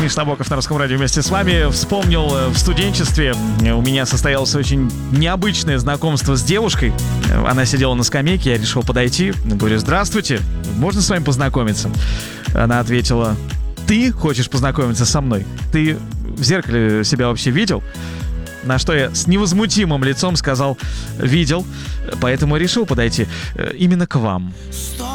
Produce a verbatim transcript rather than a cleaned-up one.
Миш Набоков на Русском радио вместе с вами. Вспомнил в студенчестве, у меня состоялось очень необычное знакомство с девушкой. Она сидела на скамейке, я решил подойти. Говорю: здравствуйте, можно с вами познакомиться? Она ответила: ты хочешь познакомиться со мной? Ты в зеркале себя вообще видел? На что я с невозмутимым лицом сказал: видел, поэтому решил подойти именно к вам.